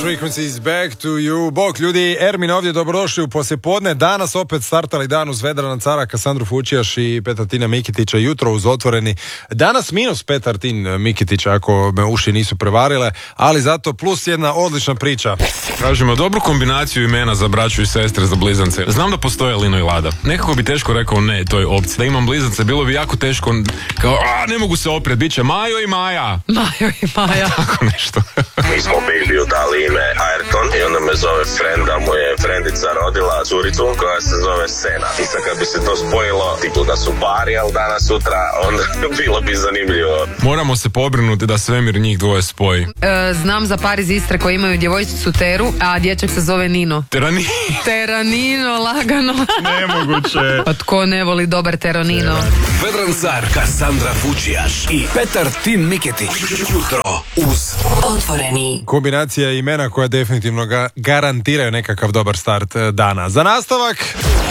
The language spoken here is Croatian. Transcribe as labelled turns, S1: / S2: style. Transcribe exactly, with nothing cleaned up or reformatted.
S1: Frequencies back to you. Bog ljudi, Ermin ovdje, dobrodošli u poslijepodne. Danas opet startali dan uz Vedrana Cara, Kasandru Fučijaš i Petartina Mikitića, jutro uz Otvoreni. Danas minus Petartin Mikitić, ako me uši nisu prevarile, ali zato plus jedna odlična priča.
S2: Tražimo dobru kombinaciju imena za braću i sestre, za blizance. Znam da postoje Lino i Lada. Nekako bi teško rekao ne toj opciji. Da imam blizance, bilo bi jako teško, kao, a, ne mogu se opret, bit će Majo i Maja.
S3: Majo i Maja.
S2: Tako nešto.
S4: Mi smo Bigliju dali ime Ayrton i onda me zove Frenda, mu je Frendica rodila curicu koja se zove Sena. I sad kad bi se to spojilo, tipu da su pari, ali danas sutra, onda bilo bi zanimljivo.
S2: Moramo se pobrinuti da svemir njih dvoje spoji.
S3: E, znam za par iz Istre koji imaju djevojčicu Teru, a dječak se zove Nino.
S2: Terani.
S3: Teranino, lagano.
S2: Nemoguće.
S3: Pa tko ne voli dobar Teranino?
S5: Vedran Car, Kasandra Fučijaš i Petar Tin Miketić. Jutro uz Otvoreni.
S1: Kombinacija imena koja definitivno ga garantiraju nekakav dobar start dana. Za nastavak...